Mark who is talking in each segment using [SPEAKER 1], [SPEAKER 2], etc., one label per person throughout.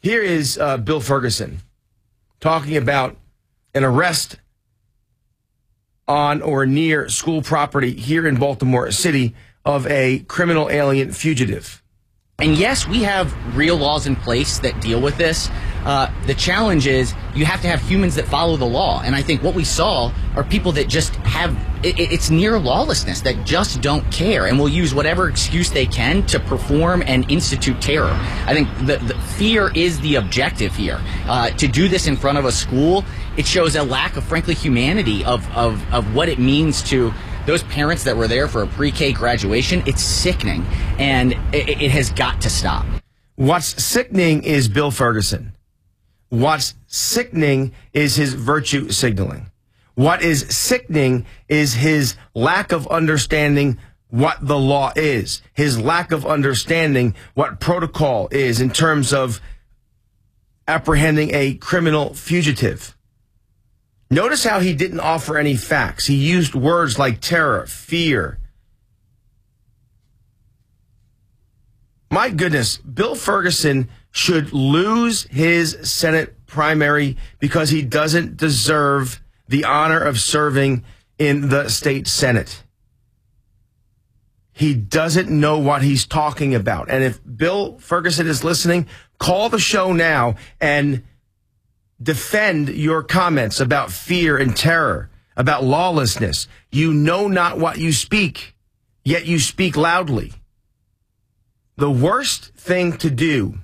[SPEAKER 1] Here is Bill Ferguson talking about an arrest on or near school property here in Baltimore City of a criminal alien fugitive.
[SPEAKER 2] And yes, we have real laws in place that deal with this. The challenge is you have to have humans that follow the law. And I think what we saw are people that just have, it's near lawlessness, that just don't care and will use whatever excuse they can to perform and institute terror. I think the fear is the objective here. To do this in front of a school, it shows a lack of, frankly, humanity of what it means to those parents that were there for a pre-K graduation. It's sickening, and it has got to stop.
[SPEAKER 1] What's sickening is Bill Ferguson. What's sickening is his virtue signaling. What is sickening is his lack of understanding what the law is, his lack of understanding what protocol is in terms of apprehending a criminal fugitive. Notice how he didn't offer any facts. He used words like terror, fear. My goodness, Bill Ferguson should lose his Senate primary because he doesn't deserve the honor of serving in the state Senate. He doesn't know what he's talking about. And if Bill Ferguson is listening, call the show now and defend your comments about fear and terror, about lawlessness. You know not what you speak, yet you speak loudly. The worst thing to do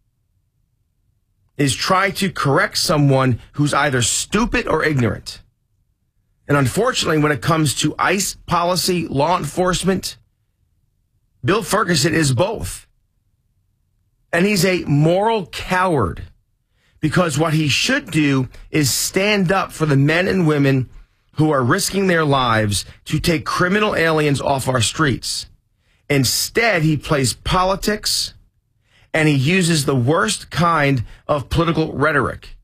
[SPEAKER 1] is try to correct someone who's either stupid or ignorant. And unfortunately, when it comes to ICE policy, law enforcement, Bill Ferguson is both. And he's a moral coward. Because what he should do is stand up for the men and women who are risking their lives to take criminal aliens off our streets. Instead, he plays politics and he uses the worst kind of political rhetoric.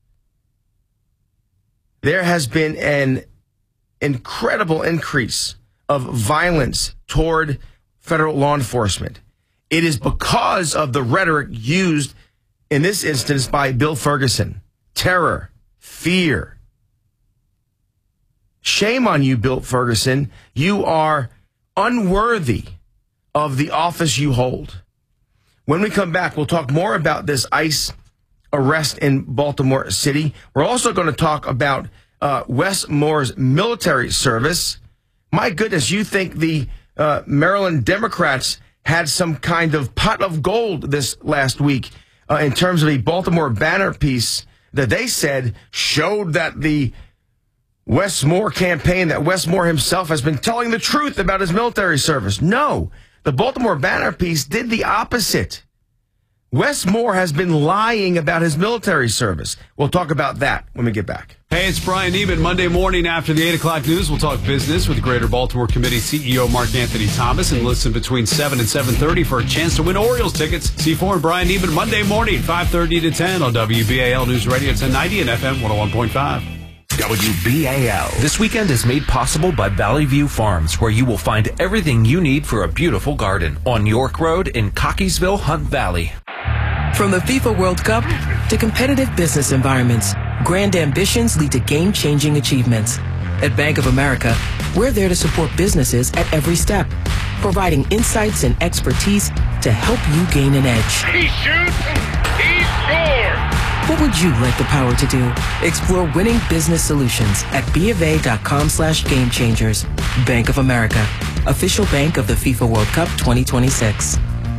[SPEAKER 1] There has been an incredible increase of violence toward federal law enforcement. It is because of the rhetoric used in this instance by Bill Ferguson. Terror, fear. Shame on you, Bill Ferguson. You are unworthy of the office you hold. When we come back, we'll talk more about this ICE arrest in Baltimore City. We're also going to talk about Wes Moore's military service. My goodness, you think the Maryland Democrats had some kind of pot of gold this last week in terms of a Baltimore Banner piece that they said showed that the Wes Moore campaign, that Wes Moore himself has been telling the truth about his military service. No, the Baltimore Banner piece did the opposite. Wes Moore has been lying about his military service. We'll talk about that when we get back.
[SPEAKER 3] Hey, it's Brian Neiman. Monday morning after the 8 o'clock news, we'll talk business with Greater Baltimore Committee CEO Mark Anthony Thomas and listen between 7 and 7:30 for a chance to win Orioles tickets. C4 and Brian Neiman Monday morning, 5:30 to 10 on WBAL News Radio 1090 and FM 101.5.
[SPEAKER 4] WBAL. This weekend is made possible by Valley View Farms, where you will find everything you need for a beautiful garden on York Road in Cockeysville, Hunt Valley.
[SPEAKER 5] From the FIFA World Cup to competitive business environments, grand ambitions lead to game-changing achievements. At Bank of America, we're there to support businesses at every step, providing insights and expertise to help you gain an edge.
[SPEAKER 6] He shoots, he scores!
[SPEAKER 5] What would you like the power to do? Explore winning business solutions at BofA.com/gamechangers. Bank of America, official bank of the FIFA World Cup 2026.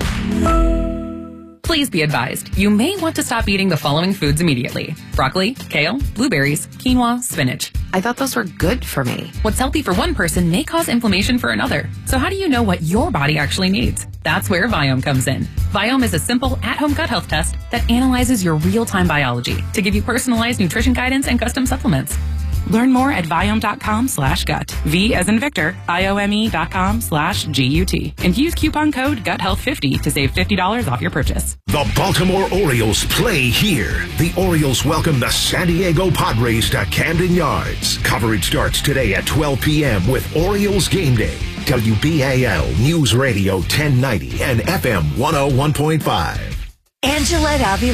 [SPEAKER 7] Please be advised, you may want to stop eating the following foods immediately. Broccoli, kale, blueberries, quinoa, spinach.
[SPEAKER 8] I thought those were good for me.
[SPEAKER 7] What's healthy for one person may cause inflammation for another. So how do you know what your body actually needs? That's where Viome comes in. Viome is a simple at-home gut health test that analyzes your real-time biology to give you personalized nutrition guidance and custom supplements. Learn more at Viome.com/gut. V as in Victor, IOME.com/GUT. And use coupon code GUTHEALTH50 to save $50 off your purchase.
[SPEAKER 9] The Baltimore Orioles play here. The Orioles welcome the San Diego Padres to Camden Yards. Coverage starts today at 12 p.m. with Orioles Game Day. WBAL News Radio 1090 and FM 101.5.
[SPEAKER 10] Angela Avila.